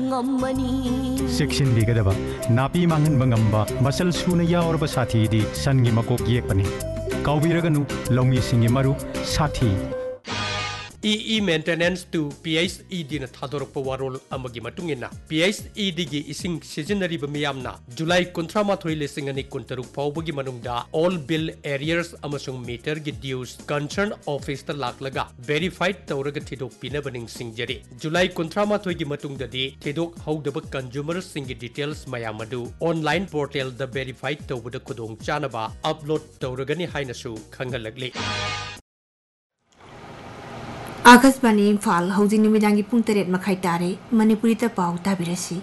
ngomani section bigada napi mangan bangamba masal suna yaurba sathi di sangi makok yekpani kawbiraganu lawmi singi maru sathi maintenance to PHED na thadorok warol amagi matungina PHED gi ising seasonary bamiyamna July kontrama thoi lesing ani kuntaruk pawbagi manungda all bill arrears amasung meter gi dues concern office ta laklaga verified tawraga thidok pinabaning singjari July kontrama thoi gi matungda di thidok howdaba consumer singi details mayamadu online portal da verified tawbada kudong chanaba upload tawragani hainasu khangalagli Akashvani Imphal हौजिंग नुमिदांगी पुंग 8 मखाई तारे मणिपुरी ता पाउ ताबिरसी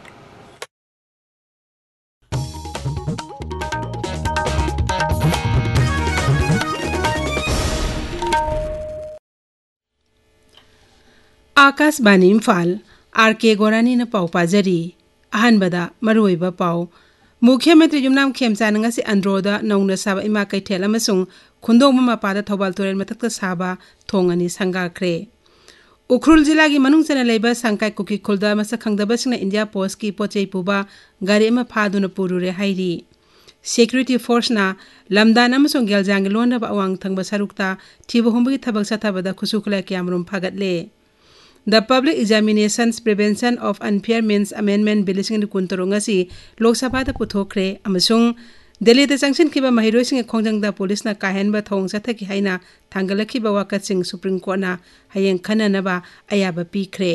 Akashvani Imphal R K गोरानी न पाउ पाजरी अहनबदा मरुइबा पाउ मुख्यमंत्री Yumnam खेमचान ngasi androda नौना साबा इमा कैथेल अमसुंग खुंदोंग मपादा थौबाल तोरेल मथक्ता साबा थोंगनी संगाख्रे उखरुल जिला की मनुंग चना लेबा संकाय कुकी खुलदा मसा खंगदबसिंग इंडिया पोस्ट की पोचै पुबा गाड़ी अमा फादुन पुरुरे हाइरी सिक्योरिटी फोर्स ना लमदान अमसुंग गेलजांग लोनबा अवांग थंगबा सरुक्ता थिबो हुंबगी थबक सथाबदा खुसुखला क्यामरुम फागतले The Public Examinations Prevention of Unfair Means Amendment Bill sing kuntorongasi Lok Sabha da puthokre amasung Delhi da sanction kiba mahiroi sing khongjangda police na kahen ba thong sathaki haina thangalaki ba wakat sing Supreme Court na hayeng khanana ba ayaba pikre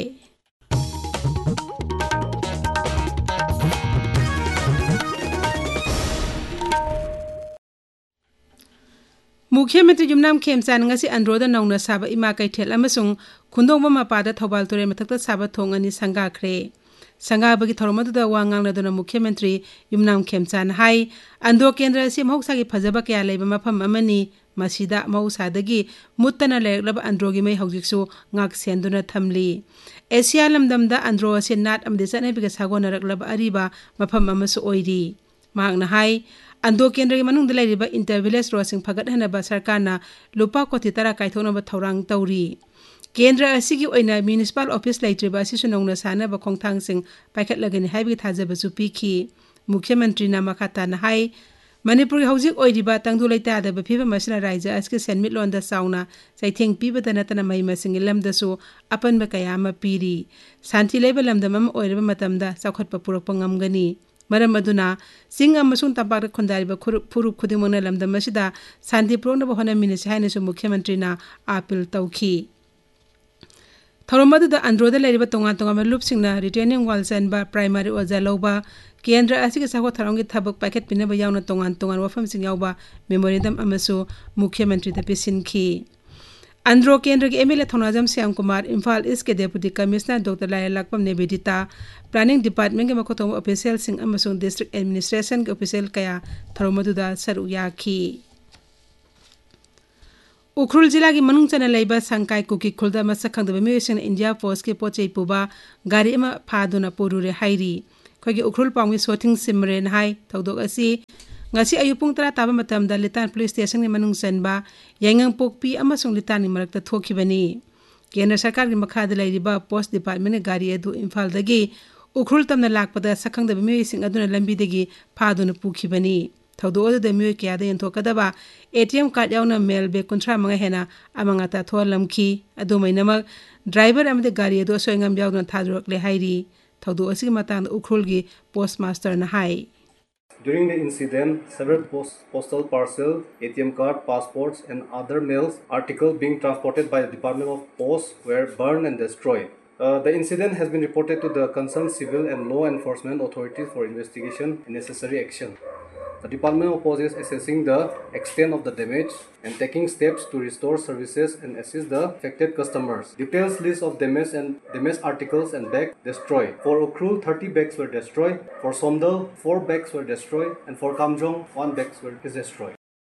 मुख्यमंत्री जुमनाम खेमचान ngasi androda nauna saba ima kaithel amasung khundongba mapada thobal tore mathakta saba thongani sanga khre sanga bagi thoromadu da wangang na dona मुख्यमंत्री जुमनाम खेमचान hai ando kendra si mohsa gi phajaba kya leiba mafam amani masida mausadagi muttana leklaba androgi mai haujiksu ngak senduna thamli asia lamdamda andro se nat amde chane biga sagona raklaba ariba mafam amasu oiri mahakna hai Ando kendra manung dalai riba intervillage rosing phagat hanaba sarkar na lupa koti tara kaithona ba thorang tauri kendra asigi oina municipal office laitriba asi sunongna sana ba khongthang sing paikhat lagani haibi thajaba chu pikhi mukhyamantri na makhata na hai manipur hojik oiriba tangdu laita da ba phiba masina raija aske senmit londa sauna saitheng piba da natana mai masing lamda su apan ba kayama piri santi leba lamda mam oiriba matamda saukhat pa purak pangamgani Maram aduna sing amasung tabak khondariba phuru khudimona lamdam masida santi prona bahona minisi haina su mukhyamantri na appeal tawki Thoromadu da androda leriba tonga tonga malup singna retaining walls and ba primary oja loba kendra asika saho tharongi thabak packet pinaba yauna tonga wafam sing yauba memorandum amasu mukhyamantri da pisinki Andro Kendra के MLA Thounaojam Shyam Kumar Imphal east के deputy commissioner doctor लाया लाकपम नेबेदिता planning department के मखोतों official Singh अमसुंग district administration के official कया थरोमदुदा सरुयाखी उखरुल जिला की मनुंग चना लेबा संकाय कुकी खुलदा मसखंगदबा मिवेशन इंडिया पोस्ट के पोचै पुबा गाड़ी अमा फादुना पुरुरे हाइरी खोगी उखरुल पांगी सोथिंग सिमरेन हाई थौदोक असि ngasi ayupung tara taba matamda litan police station ni manung sanba yangang pokpi amasung litan ni marakta thokibani kendra sarkar gi makhada lairiba post department ni gari adu imphal dagi ukhul tamna lakpada sakhangda bimi sing aduna lambi dagi phaduna pukhibani thodo oda de mi kya de enthokadaba ATM card yauna mail be kontra manga hena amanga ta tholamki adu mainama driver amde gari adu soingam yauna thadrok le hairi thodo asigi matang ukhul gi postmaster na hai During the incident, several postal parcels, ATM card, passports and other mail articles being transported by the Department of Post were burned and destroyed. The incident has been reported to the concerned civil and law enforcement authorities for investigation and necessary action. The Department of Post is assessing the extent of the damage and taking steps to restore services and assist the affected customers. Details list of damaged articles and bags destroyed. For Ukrul, 30 bags were destroyed. For Somdal, 4 bags were destroyed. And for Kamjong, 1 bag is destroyed.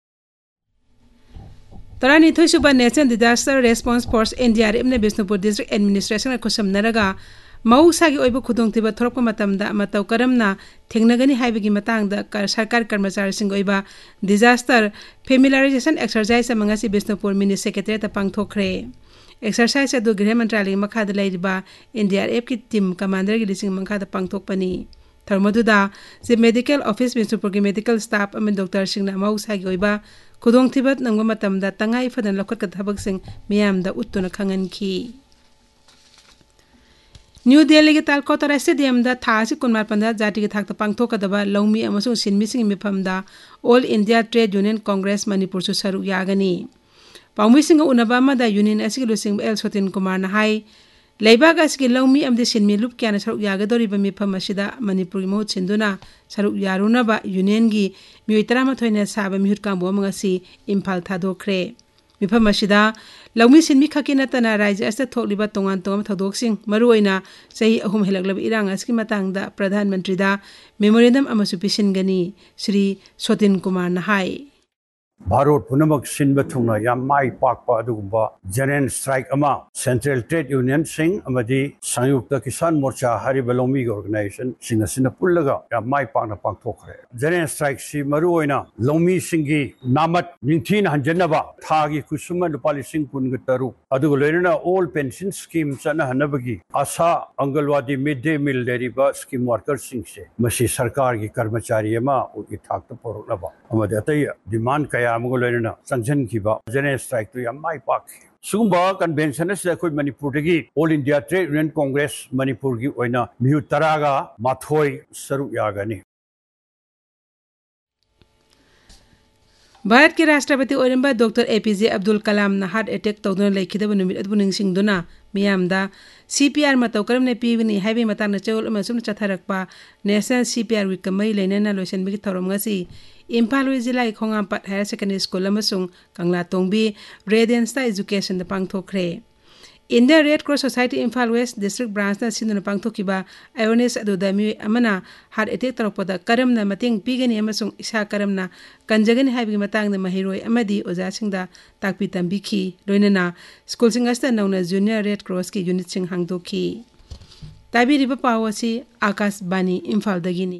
Tarani Thusuba National Disaster Response Force NDRF ne Bisnupur District Administration kusam naraga Mausagi oibu khudongtiba thorokpa matamda matau karamna thengnagani haibagi matangda sarkar karmachari sing oiba disaster familiarization exercise amangasi Bisnupur mini secretary ta pangthokre exercise अदु गृह मंत्रालय मखाद लेरिबा NDRF की team commander की लिसिंग मंखाद पांगथोकपनी थर्मदुदा जे medical office बिसुपुर की medical staff अमे doctor सिंगना मौसागी ओइबा खुदोंथिबत नंगो मतमदा तंगाई फदन लखत थबकसिंग मियामदा उत्तुना खंगनखी new Delhi के तालकोतरा stadium दा थासी कुनमापंदा जाति के थाक पांगथोकदबा लौमी अमसुंग सिनमिसिंग मिफमदा all India trade union Congress Manipur सु सरुक यागनी पाउमिसिंग उनबा मदा यूनियन असि लुसिंग एल सोतिन कुमार ना हाई लेबाग असि लौमी अमदे सिनमि लुप क्याना सरुक यागदोरिबा मिफम असिदा मणिपुर की महूत सिंदुना सरुक यारुनबा यूनियन की मियोय 13 साबा मिहुत कांबो मंगसी इम्फाल थादोखरे मिफम असिदा लौमी सिनमि खकी नतना राज्य अस्त थोकलिबा तोंगान तोंगाम थदोक्सिंग मरुओइना सही अहुम हेलकलब इरांग असकी मतांगदा प्रधानमंत्री दा मेमोरेंडम अमसु पिसिनगनी श्री सोतिन कुमार नहाई भारत पुनमक सिनबा थुंगना याम माई पाकपा अदुगुंबा जनरल स्ट्राइक अमा सेंट्रल ट्रेड यूनियन सिंह अमदी संयुक्त किसान मोर्चा हरिबा लौमी ऑर्गेनाइजेशन सिंह सिन पुल्लगा याम माई पाकना पांगथोखरे जनरल स्ट्राइक सि मरुओइना लौमी सिंगी नामत निंथीन हंजनबा थागी कुसुम लुपाली सिंह कुनगतरु अदुगु लेना ऑल पेंशन स्कीम चना हनबगी आशा अंगलवादी mid day meal लेरिबा scheme worker Singh से मसी सरकार की कर्मचारी अमा उकी थाकत पोरनबा अमदे अतय डिमांड कया संजन की जनरल स्ट्राइक तो याम माई पाक सुगुंबा कन्वेंशन से अखोय मणिपुर की all India trade union Congress Manipur की ओइना मिहु तरागा माथोय सरुक यागनी भारत के राष्ट्रपति ओरंबा डॉक्टर APJ अब्दुल कलाम ना हार्ट अटैक तौदुना लेखिदब नुमित अदबु निंगसिंगदुना मियामदा CPR मतौ करमने पीबनी हाइबे मतांगना चौल अमसुम चथारकपा नेशनल CPR वीक कमई लेनेना लोइसनबगी थौरम ngasi इम्फाल वेस्ट जिला की खोंगापत हायर सेकेंडरी स्कूल अमसुंग कंगला तोंगबी रेडियंस एजुकेशन दा पांगथोखरे India red cross society Imphal waste district branch ना सिंदुना पांगथोकिबा अवेयरनेस अदुदा मी अमना हार्ट अटैक तरपदा करमना मतेंग पीगनी अमसुंग इसा करमना कंजगनी हाइबगी मतांगना महिरोय अमदी ओजासिंगदा ताकपी तंबिखी लोइनना स्कूल सिंग अस्ता नौना जूनियर रेड क्रॉस की यूनिट सिंग हांगदोखी ताबिरिबा पावसी आकाश बानी इम्फाल दगिनी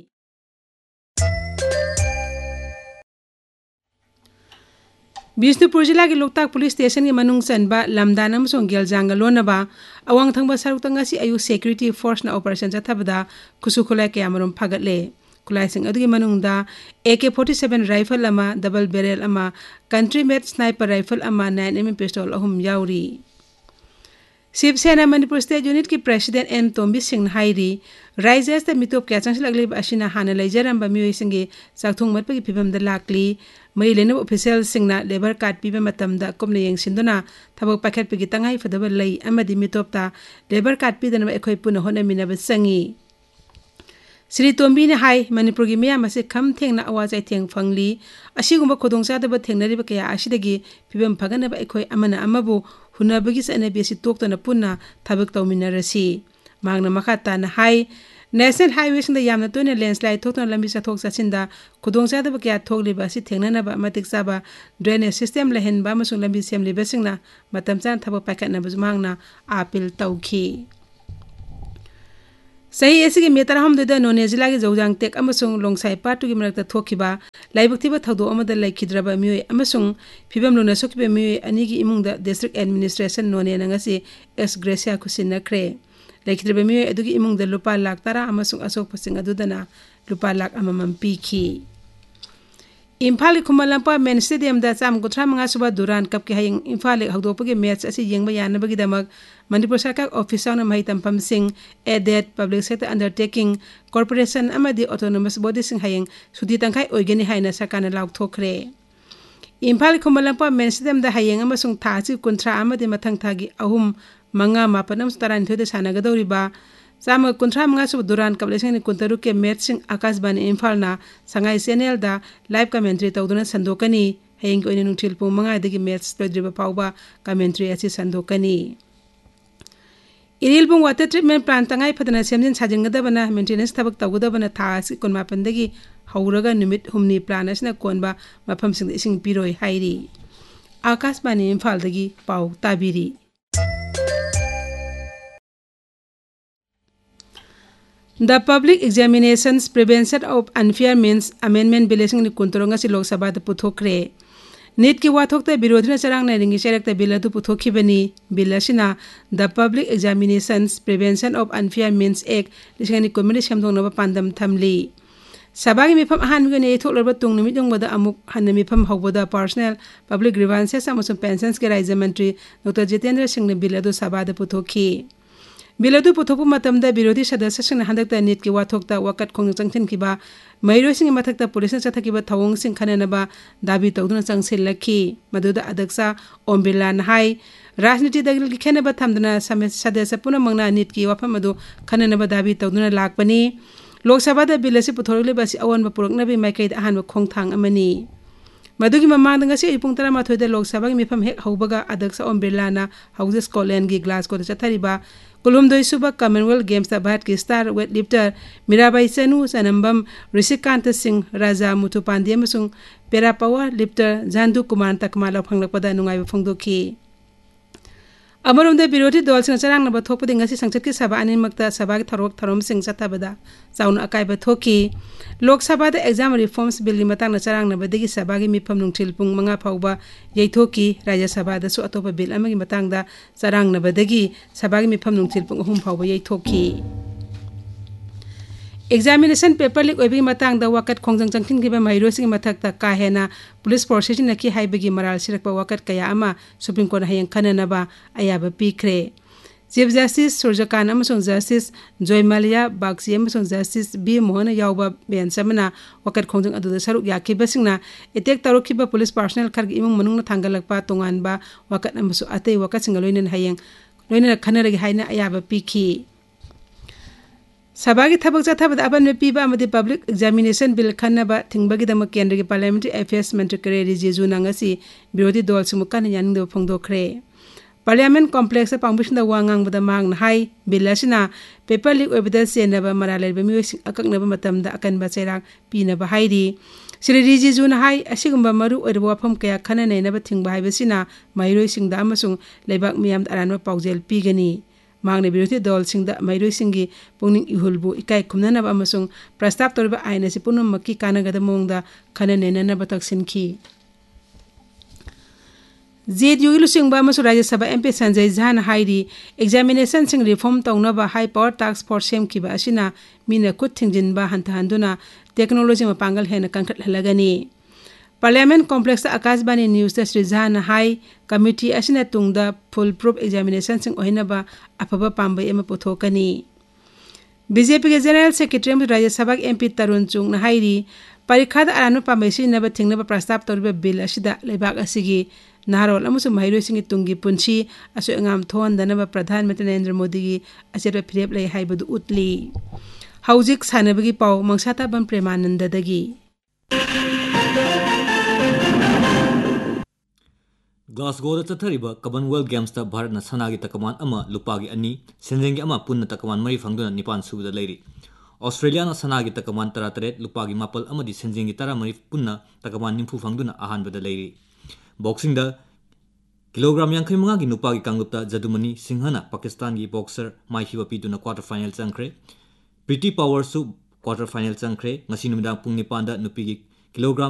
बिष्णुपुर जिला के लोकताक पुलिस स्टेशन के मनुंग चनबा लमदान अमसों गेलजांगा लोनबा अवांग थंगबा सरुक ngasi अयु सिक्योरिटी फोर्स ना ऑपरेशन चथबदा खुसु खुलाई कयामरुम फगतले खुलाई सिंग अदुगी मनुंगदा AK-47 राइफल अमा डबल बैरल अमा कंट्री मेड स्नाइपर राइफल अमा 9mm पिस्तौल अहुम याउरी शिवसेना मणिपुर स्टेट यूनिट की president M Tombi Singh हाइरी risers the मिटोप क्या चांस लगले असिना हाना लेजरम बमियोय सिंगे चाकथुंग मटपगी फिबम द लाकली मई लेने ऑफिशियल सिंगना लेबर कार्ड पीबे मतमदा कुमने यंगसिंदुना थबक पाखेटपगी तंगाई फदब लई अमदी मिटोपता लेबर कार्ड पीदनबा एखोय पुन होनमिनब संगी श्री तोम्बी ने हाई मणिपुर की मियाम असे खम थेंगना अवाज थेंग फंगली असिगुंबा खोदोंचादब थेंगनरिबा कया असिदगी फिबम फगनबा एखोय अमना अमबु हुनबगी सनबी असि तोक्तना पुन्ना थबक तौमिनरसी मांगना मखाताना हाई नेशनल हाईवे सिंदा यामना तोयना लैंडस्लाइड थोक्तना लंबी चथोक चसिंदा खुदोंचादब कया थोगलिबा असि थेंगननबा मतिक चाबा ड्रेनेज सिस्टम लहेनबा अमसुंग लंबी सेमलिबा सिंगना मतम चान थबक पाखनबजु मांगना अपील तौखी सही ऐसे के मेतराहम दुदा नोने जिला के जौजांग टेक अमसुंग लोंगसाई पाटु की मरकता थोखिबा लाइबक्तिबा थौदो अमदा लाइखिद्रबा मियोय अमसुंग फिबम लोना सोखिबे मियोय अनि की इमुंगदा डिस्ट्रिक्ट एडमिनिस्ट्रेशन नोने नंगसी S gratia खुसिनखरे लाइखिद्रबा मियोय अदुगी इमुंगदा लुपा lakh 10 अमसुंग Ashok pushing अदुदना लुपा lakh अममम पीखी Imphal खुमलंपा main stadium दा चाम 35 सुबा दुरान कप के हयंग इम्फाल हौदोपगे मैच असि येंगबा यानबगीदमक मणिपुर सरकार ऑफिसर न मही तंपम Singh added public sector undertaking corporation अमदी autonomous body Singh हयंग सुदी तंखाई ओइगनी हाइना सरकारना लाउथोखरे इम्फाल खुमलंपा मेन स्टेडियम दा हयंग अमसुंग थाची कुंथ्रा अमदी मथंग थागी अहुम मंगा मापनम तरान थोदे सानागदौरिबा चाम 35 सुब दुरान कपलेसिंग कुंतरु के मैच सिंह आकाशबानी इम्फालना संगाई चैनल दा लाइव कमेंट्री तौदुना संदोकनी हयंग ओइने नुंथिल पुंग 5 दगी मैच लोद्रिबा फाउबा कमेंट्री असि संदोकनी Irilbung water treatment plant तंगाई Fadna सेमजिन साजिंगदबना maintenance थबक तौगदबना थासी 15 दगी हौरगा निमित हुमनी प्लान असना कोनबा मफमसिंग इसिंग पिरोय हाइरी आकाशबानी इम्फाल दगी पाउ ताबिरी The Public Examinations Prevention of Unfair Means Amendment Bill ni kunturong si Lok Sabha puthokre NEET की वाथोक्ता विरोधी चरांग नायरिंगी चेरक्ता बिल अदु पुथोखिबनी बिल असिना the public examinations prevention of unfair means act 1919 सेमदोंनबा पांदम थमली सभागी मिफम अहानगने थोलरबा तुंग निमित योंगबदा अमुक हन मिफम हौबदा personnel public grievances अमसुम pensions के राज्य मंत्री डॉक्टर जितेंद्र सिंह ने बिल अदु सभादा पुथोखी बिल अदु पुथोपु मतमदा विरोधी सदस्यसिंग हंदकता नीट की वाथोक्ता वकत खोंग चंगथिनकिबा मैरोसिंग मथक्ता पुलिस चथकिबा थवोंग सिंग खननबा दाबी तौदुना चंगसिलखी मदुदा अध्यक्ष ओम बिरला हाई राजनीति दल की खेनबा थमदना सदस्य पुनमंगना नीट की वफम अदु खननबा दाबी तौदुना लाकपनी लोकसभा बिल से पुथोरलिबसी अवनब पुरकनबी माइकैद अहानब खोंगथांग अमनी मदुगी ममांग ngasi ipung 13 da लोकसभा की मिफम हेक हौबगा अध्यक्ष ओम बिरलाना हाउस स्कॉटलैंड की ग्लासगो दा चथरिबा कुलुमदोई सुबा कॉमनवेल्थ गेम्स दा भारत की स्टार वेट लिफ्टर मीराबाई चनु सनम्बम ऋषिकांत सिंह राजा मुथु पांडे अमसुंग पेरा पावर लिफ्टर जानदु कुमार तकमाला फंगलपदा नुंगाइब फंगदोखी अमरोंदा विरोधी दल सिंह चरांगनबा थोपदि ngasi संसद की सभा अनिमक्ता सभा की थरोक थरोम सिंह चथबदा चाउन अकाइबा थोकी लोकसभा दा एग्जाम रिफॉर्म्स बिल की मतंग चरांगनबदगी सभा की मिफम नुंगथिल पुंग 5 फाउबा यैथोकी राज्य सभा दा सु अतोपा बिल अमगी मतंग दा चरांगनबदगी सभा की मिफम नुंगथिल पुंग 3 फाउबा यैथोकी एग्जामिनेशन पेपर लीक ओइबी मतंग दा वकत खोंजंग चंगथिनगिबा मैरोसिंग मथक्ता काहेना पुलिस प्रोसेशन नकी हाइबगी मराल सिरकबा वकत कया अमा supreme court हयंग खननबा अयाबा पीखरे chief justice Suryakant अमसुंग justice Joymalya Bagchi अमसुंग justice B Mohan यावबा bench अमना वकत खोंजंग अदुदा सरुक याखिबसिंगना एटेक तरुखिबा पुलिस पर्सनल खरगी इमुंग मनुंगना थांगलकपा तोंगानबा वकत अमसु अतै वकत सिंग लोइनन हयंग लोइनन खनरगी हाइना अयाबा पीखी सभा की थबक चथबद अपन में पीबा अमदि पब्लिक एग्जामिनेशन बिल खन्नबा थिंगबगिदमक केंद्र की पार्लियामेंट्री अफेयर्स मंत्री करे रिजिजू नंगसी विरोधी दल सिमुकान यानिंग दो फोंगदोखरे पार्लियामेंट कॉम्प्लेक्स पांगबिसिंदा वांगांगबदा मांगना हाई बिल असिना paper leak ओइबदा सेनबा मरालेब मियोसिंग अककनबा मतमदा अकनबा चेराक पीनबा हाइरी Shri Rijiju high असिगुंबा मरु ओइरबा वफम कया खननैनबा थिंगबा हाइबसिना माइरोइसिंगदा अमसुंग लेबाक मियाम अरानबा पाउजेल पीगनी मांगने विरोधी दल सिंगदा मैरोइसिंगी पुंगनिंग इहुलबु इकाई खुमननबा अमसुंग प्रस्ताव तोरबा आइन असि पुनमक्की कानगदा मोंगदा खननैननबा तकसिनखी जेडीयू लुसिंगबा अमसु राज्य सभा एमपी संजय झान हाइरी एग्जामिनेशन सिंग reform तौनबा high power task force सेमखिबा असिना मीना खुद थिंजिनबा हंतहंदुना टेक्नोलॉजी मपांगल हेन कंखटहलगनी parliament complex Akashvani news Shri झान high committee असिना तुंगदा फुल प्रूफ एग्जामिनेशन सिंग ओहिनबा अफबा पांबई एम पुथोकनी बीजेपी के जनरल सेक्रेटरी राज्य सभा एमपी तरुण चुंग हाइरी परीक्षा अरानु पांबई सिनबा थिंगनबा प्रस्ताव तौरबा बिल असिदा लेबाक असिगी नारोल अमसुंग महिरोसिंगी तुंगी पुंसी असु अंगाम थोहनदनबा प्रधानमंत्री नरेंद्र मोदी की अचेरबा फिरेप लई हाइबदु उतली हौजिक सानबगी पाउ मंगसाताबम प्रेमानंददगी ग्लासगोदा चथरिबा कॉमनवेल्थ गेम्स भारत सनागी तकमान लुपागी अनी सेंजेंगी पुन्न तकमान मरी फंगदुना 9 सुबदा लेरी ऑस्ट्रेलिया सनागी तकमान 13 लुपागी 9 सेंजेंगी 13 पुन्न तकमान 90 फंगदुना अहानबदा लेरी बॉक्सिंग किलोग्राम 55 की नुपागी कांगुप्ता जदुमनी सिंहना पाकिस्तान की बॉक्सर माइखिबा पीदुना क्वार्टर फाइनल चंखरे प्रीति पावर सु quarter final चंखरे ngasi numidang pung 9 नुपीगी kilogram